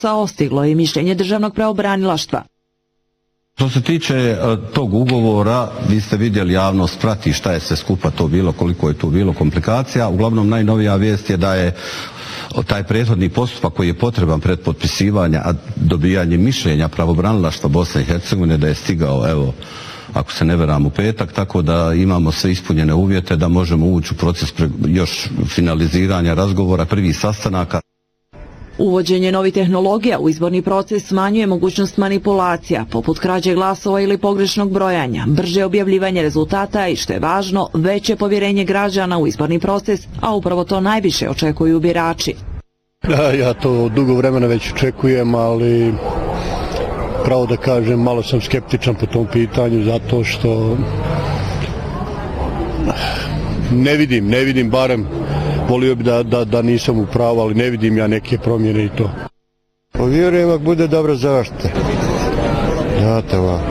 Stiglo je mišljenje državnog pravobranilaštva. Što se tiče tog ugovora, vi ste vidjeli, javnost prati šta je sve skupa to bilo, koliko je tu bilo komplikacija. Uglavnom najnovija vijest je da je taj prethodni postupak koji je potreban pred potpisivanja, a dobijanje mišljenja pravobranilaštva Bosne i Hercegovine, da je stigao, evo, ako se ne varam, u petak, tako da imamo sve ispunjene uvjete da možemo ući u proces još finaliziranja razgovora, prvih sastanaka. Uvođenje novih tehnologija u izborni proces smanjuje mogućnost manipulacija, poput krađe glasova ili pogrešnog brojanja, brže objavljivanje rezultata i, što je važno, veće povjerenje građana u izborni proces, a upravo to najviše očekuju birači. Ja to dugo vremena već očekujem, ali pravo da kažem, malo sam skeptičan po tom pitanju, zato što ne vidim, barem volio bi da nisam u pravu, ali ne vidim ja neke promjene i to. Povjerujem ako bude dobro zaštita. Znate ovako.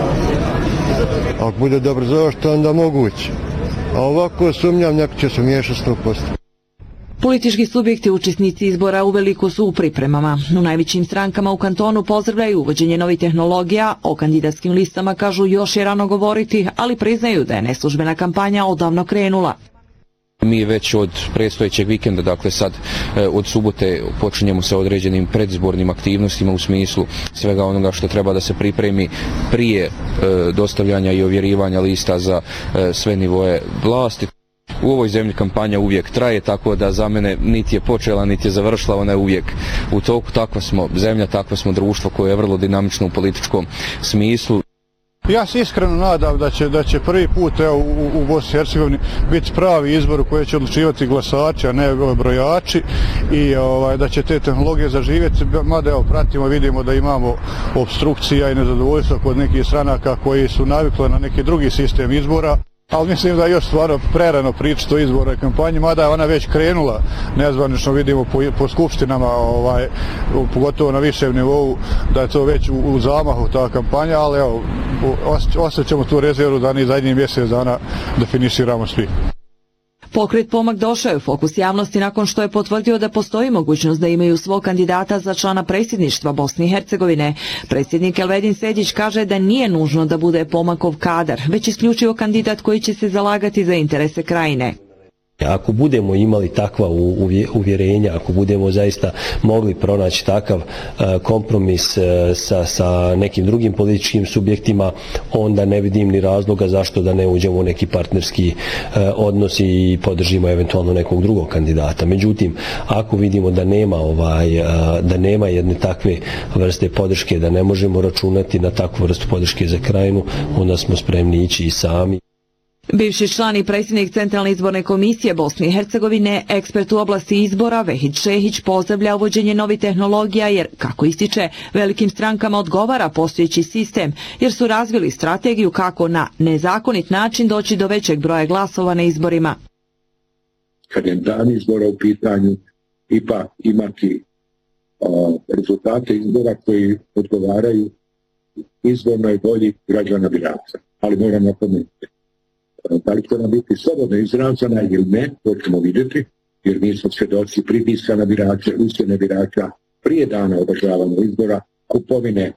Ako bude dobro zaštita, onda moguće. A ovako sumnjam, neko će se miješati 100%. Politički subjekti učesnici izbora uveliko su u pripremama. U najvećim strankama u kantonu pozdravljaju uvođenje novih tehnologija, o kandidatskim listama kažu još je rano govoriti, ali priznaju da je neslužbena kampanja odavno krenula. Mi već od predstojećeg vikenda, dakle sad od subote, počinjemo sa određenim predizbornim aktivnostima u smislu svega onoga što treba da se pripremi prije dostavljanja i ovjerivanja lista za sve nivoe vlasti. U ovoj zemlji kampanja uvijek traje, tako da za mene niti je počela, niti je završila, ona je uvijek u toku. Takva smo zemlja, takva smo društvo koje je vrlo dinamično u političkom smislu. Ja se iskreno nadam da će prvi put u Bosni i Hercegovini biti pravi izbor u koje će odlučivati glasači, a ne brojači, i da će te tehnologije zaživjeti, mada evo pratimo, vidimo da imamo obstrukcija i nezadovoljstva kod nekih stranaka koji su navikli na neki drugi sistem izbora. Ali mislim da je još stvarno prerano pričati o izbornoj kampanji, mada je ona već krenula, nezvanično vidimo po skupštinama, pogotovo na višem nivou, da je to već u zamahu ta kampanja, ali evo, osjećamo tu rezervu da ni zadnjih mjesec dana definiširamo svi. Pokret Pomak došao je u fokus javnosti nakon što je potvrdio da postoji mogućnost da imaju svog kandidata za člana predsjedništva Bosne i Hercegovine. Predsjednik Elvedin Sedić kaže da nije nužno da bude Pomakov kadar, već isključivo kandidat koji će se zalagati za interese krajine. Ako budemo imali takva uvjerenja, ako budemo zaista mogli pronaći takav kompromis sa nekim drugim političkim subjektima, onda ne vidim ni razloga zašto da ne uđemo u neki partnerski odnos i podržimo eventualno nekog drugog kandidata. Međutim, ako vidimo da nema jedne takve vrste podrške, da ne možemo računati na takvu vrstu podrške za krajinu, onda smo spremni ići i sami. Bivši član i predsjednik Centralne izborne komisije Bosne i Hercegovine, ekspert u oblasti izbora Vehid Šehić, pozdravlja uvođenje novih tehnologija jer, kako ističe, velikim strankama odgovara postojeći sistem jer su razvili strategiju kako na nezakonit način doći do većeg broja glasova na izborima. Kad je dan izbora u pitanju, ipak imati rezultate izbora koji odgovaraju izbornoj volji građana birača. Ali moram napomenuti, da li će nam biti slobodno izražena ili ne, to ćemo vidjeti, jer mi smo svjedoci pritiska na birače, ucjene birača prije dana održavanja izbora, kupovine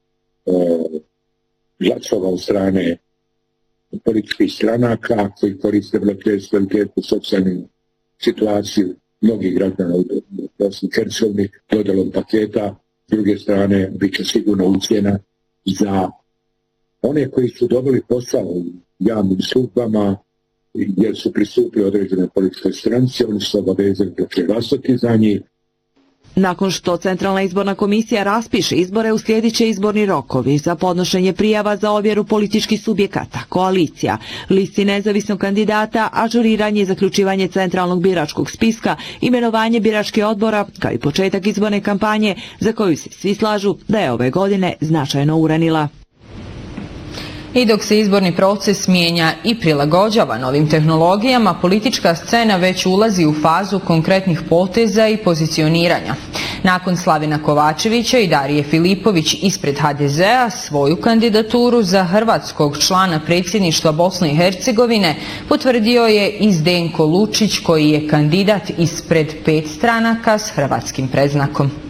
glasova od strane političkih stranaka koji koriste veliku socijalnu situaciju mnogih građana u Bosni i Hercegovini, dodelom paketa. S druge strane, bit će sigurno ucjena za one koji su dobili posao u javnim službama, jer su pristupili određene političke stranci, oni su obavezani da će glasati za njih. Nakon što Centralna izborna komisija raspiše izbore, uslijedit će izborni rokovi za podnošenje prijava za ovjeru političkih subjekata, koalicija, listi nezavisnog kandidata, ažuriranje i zaključivanje centralnog biračkog spiska, imenovanje biračkih odbora, kao i početak izborne kampanje, za koju se svi slažu da je ove godine značajno uranila. I dok se izborni proces mijenja i prilagođava novim tehnologijama, politička scena već ulazi u fazu konkretnih poteza i pozicioniranja. Nakon Slavina Kovačevića i Darije Filipović ispred HDZ-a, svoju kandidaturu za hrvatskog člana predsjedništva Bosne i Hercegovine potvrdio je i Zdenko Lučić, koji je kandidat ispred 5 stranaka s hrvatskim predznakom.